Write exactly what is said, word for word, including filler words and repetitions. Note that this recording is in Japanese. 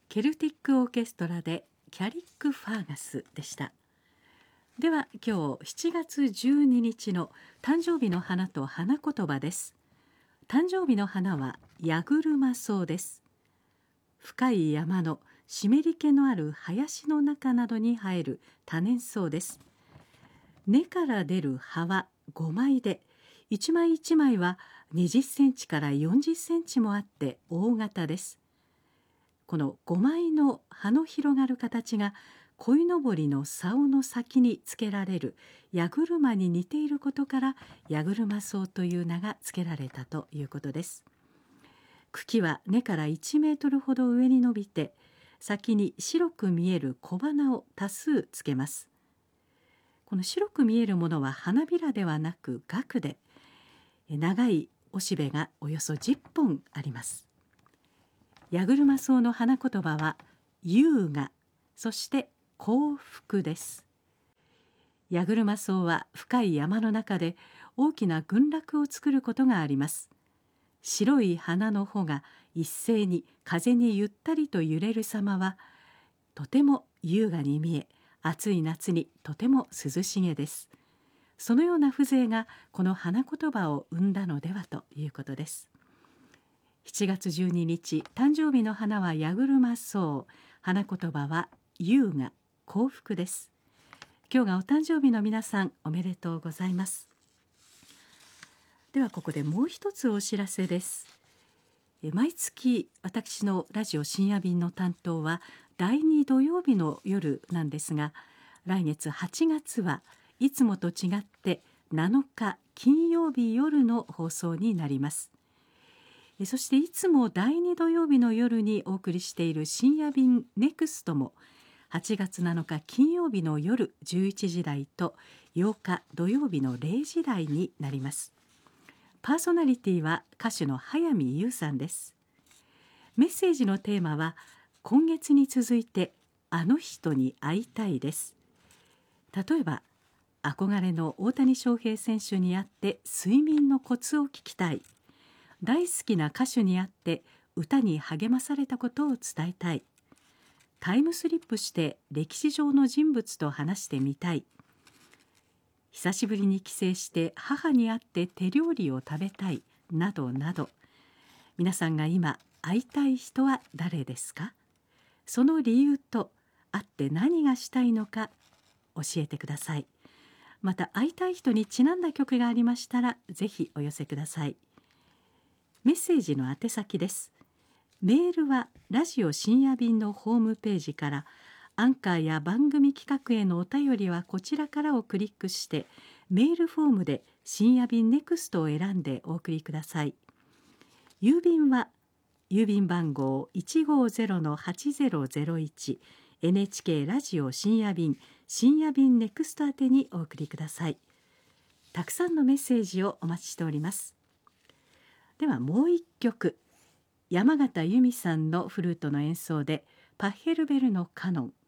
ケルティックオーケストラでキャリック・ファーガスでした。では今日しちがつじゅうににちの誕生日の花と花言葉です。誕生日の花はヤグルマソウです。深い山の湿り気のある林の中などに生える多年草です。根から出る葉はごまいで、一枚一枚はにじゅっセンチからよんじゅっセンチもあって大型です。このごまいの葉の広がる形が鯉のぼりの竿の先につけられる矢車に似ていることから矢車草という名が付けられたということです。茎は根からいちメートルほど上に伸びて、先に白く見える小花を多数つけます。この白く見えるものは花びらではなく萼で、長いおしべがおよそじゅっぽんあります。矢車草の花言葉は優雅、そして幸福です。矢車草は深い山の中で大きな群落を作ることがあります。白い花の穂が一斉に風にゆったりと揺れる様はとても優雅に見え、暑い夏にとても涼しげです。そのような風情がこの花言葉を生んだのではということです。しちがつじゅうににち、誕生日の花は矢車草、花言葉は優雅、幸福です。今日がお誕生日の皆さん、おめでとうございます。ではここでもう一つお知らせです。毎月私のラジオ深夜便の担当はだいに土曜日の夜なんですが、来月はちがつはいつもと違ってなのか金曜日夜の放送になります。そしていつもだいに土曜日の夜にお送りしている深夜便ネクストもはちがつなのか金曜日の夜じゅういちじ台とようか土曜日のれいじ台になります。パーソナリティは歌手の早見優さんです。メッセージのテーマは今月に続いてあの人に会いたいです。例えば憧れの大谷翔平選手に会って睡眠のコツを聞きたい、大好きな歌手に会って歌に励まされたことを伝えたい、タイムスリップして歴史上の人物と話してみたい、久しぶりに帰省して母に会って手料理を食べたいなどなど、皆さんが今会いたい人は誰ですか？その理由と会って何がしたいのか教えてください。また会いたい人にちなんだ曲がありましたらぜひお寄せください。メッセージの宛先です。メールはラジオ深夜便のホームページから、アンカーや番組企画へのお便りはこちらからをクリックしてメールフォームで深夜便ネクストを選んでお送りください。郵便は郵便番号 いちごゼロのはちゼロゼロいち エヌエイチケー ラジオ深夜便深夜便ネクスト宛てにお送りください。たくさんのメッセージをお待ちしております。ではもう一曲、山形由美さんのフルートの演奏でパッヘルベルのカノン、